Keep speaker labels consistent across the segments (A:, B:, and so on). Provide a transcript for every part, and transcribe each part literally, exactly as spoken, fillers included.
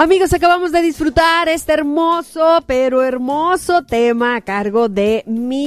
A: Amigos, acabamos de disfrutar este hermoso, pero hermoso tema a cargo de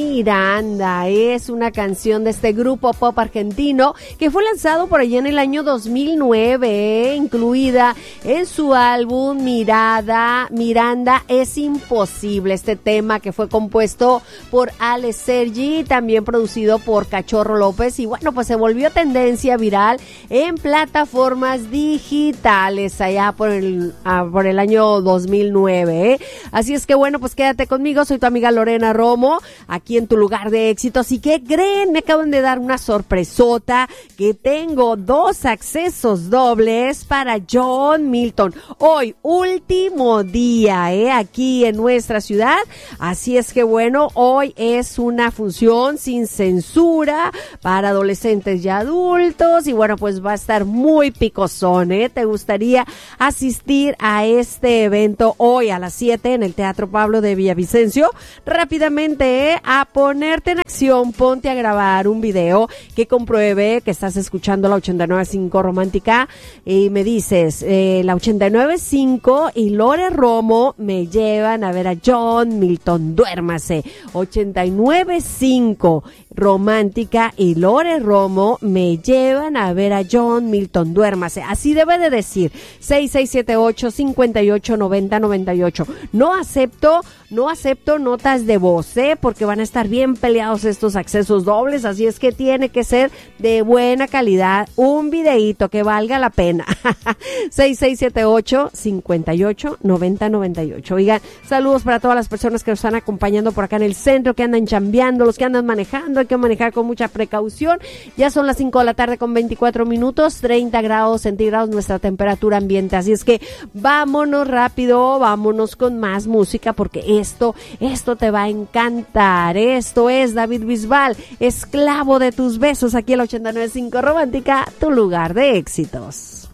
A: Miranda. Es una canción de este grupo pop argentino que fue lanzado por allá en el año dos mil nueve, eh, incluida en su álbum Mirada, Miranda es imposible. Este tema que fue compuesto por Ale Sergi, también producido por Cachorro López, y bueno, pues se volvió tendencia viral en plataformas digitales allá por el... por el año dos mil nueve, ¿eh? Así es que bueno, pues quédate conmigo, soy tu amiga Lorena Romo, aquí en tu lugar de éxitos. ¿Y qué creen? Me acaban de dar una sorpresota, que tengo dos accesos dobles para John Milton. Hoy, último día, ¿eh? Aquí en nuestra ciudad. Así es que bueno, hoy es una función sin censura para adolescentes y adultos, y bueno, pues va a estar muy picosón, ¿eh? ¿Te gustaría asistir a este evento hoy a las siete en el Teatro Pablo de Villavicencio? Rápidamente, ¿eh? A ponerte en acción, ponte a grabar un video que compruebe que estás escuchando la ochenta y nueve punto cinco Romántica, y me dices, eh, la ochenta y nueve punto cinco y Lore Romo me llevan a ver a John Milton, duérmase. ochenta y nueve punto cinco Romántica y Lore Romo me llevan a ver a John Milton, duérmase. Así debe de decir. seis seis siete ocho, cinco ocho, nueve cero nueve ocho. No acepto, no acepto notas de voz, ¿eh? Porque van a estar bien peleados estos accesos dobles, así es que tiene que ser de buena calidad, un videíto que valga la pena. seis seis siete ocho, cinco ocho, nueve cero nueve ocho. Oigan, saludos para todas las personas que nos están acompañando por acá en el centro, que andan chambeando, los que andan manejando, hay que manejar con mucha precaución. Ya son las cinco de la tarde con veinticuatro minutos, treinta grados centígrados nuestra temperatura ambiente, así es que vámonos rápido, vámonos con más música, porque esto, esto te va a encantar. Esto es David Bisbal, Esclavo de tus besos, aquí en la ochenta y nueve punto cinco Romántica, tu lugar de éxitos.